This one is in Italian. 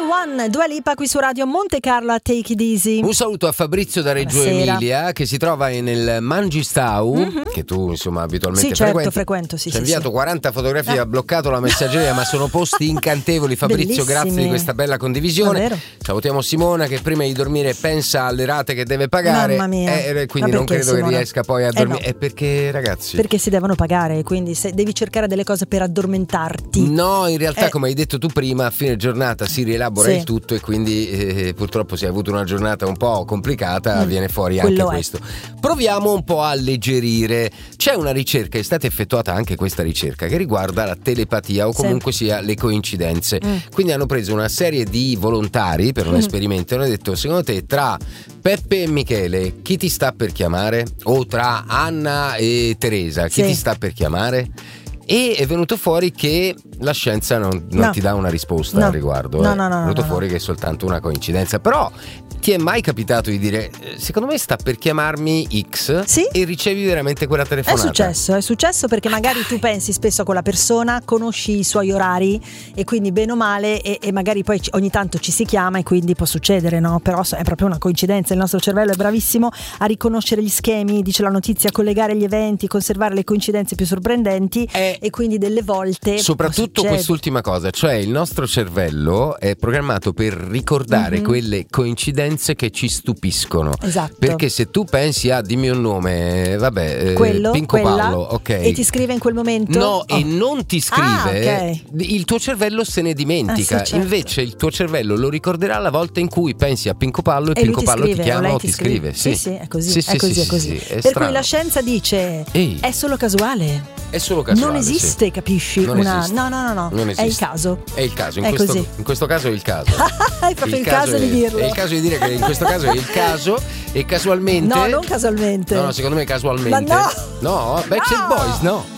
One, Dua Lipa qui su Radio Monte Carlo a Take It Easy. Un saluto a Fabrizio da Reggio Buonasera. Emilia, che si trova nel Mangistau, che tu insomma abitualmente Sì, certo, frequento, sì, Ci ha sì, inviato sì. 40 fotografie, ha bloccato la messaggeria, ma sono posti incantevoli. Fabrizio, Bellissimi. grazie di questa bella condivisione. Davvero. Salutiamo Simona che prima di dormire pensa alle rate che deve pagare. Mamma mia. Quindi Ma non perché, credo che Simona? riesca poi a dormire. No. È perché, ragazzi, Perché si devono pagare, quindi se devi cercare delle cose per addormentarti. no, in realtà come hai detto tu prima, a fine giornata si rielabora Sì. il tutto e quindi purtroppo se hai avuto una giornata un po' complicata viene fuori anche quello è. questo. Proviamo un po' a alleggerire. C'è una ricerca, è stata effettuata anche questa ricerca che riguarda la telepatia o comunque sia le coincidenze. Quindi hanno preso una serie di volontari per un esperimento e hanno detto: secondo te tra Peppe e Michele chi ti sta per chiamare? O tra Anna e Teresa chi Sì. ti sta per chiamare? E è venuto fuori che la scienza non No. ti dà una risposta No. al riguardo. No, È no, venuto no. fuori che è soltanto una coincidenza. Però ti è mai capitato di dire secondo me sta per chiamarmi X Sì. e ricevi veramente quella telefonata? È successo perché magari tu pensi spesso a quella persona, conosci i suoi orari e quindi bene o male e magari poi ogni tanto ci si chiama e quindi può succedere, no? Però è proprio una coincidenza, il nostro cervello è bravissimo a riconoscere gli schemi, dice la notizia, collegare gli eventi, conservare le coincidenze più sorprendenti e quindi delle volte Soprattutto succede. quest'ultima cosa, cioè il nostro cervello è programmato per ricordare quelle coincidenze che ci stupiscono. Esatto. Perché se tu pensi a dimmi un nome, vabbè, Quello, Pinco quella, Pallo, ok. e ti scrive in quel momento? No, e non ti scrive, ok. il tuo cervello se ne dimentica. Sì, certo. Invece il tuo cervello lo ricorderà la volta in cui pensi a Pinco Pallo e E lui Pinco ti Pallo scrive, ti chiama lei o ti scrive. Sì, è così, Sì, è così, sì, è così. sì, sì, è Per strano. cui la scienza dice Ehi. è solo casuale. È solo casuale. Non esiste, sì. capisci? Non esiste. No. Non È il esiste. caso. È il caso, È così. in questo caso è il caso. È proprio il caso di dirlo. È il caso di dire che in questo caso è il caso e casualmente. No, non casualmente. No, secondo me casualmente. Ma no! No, Backstreet Boys, no.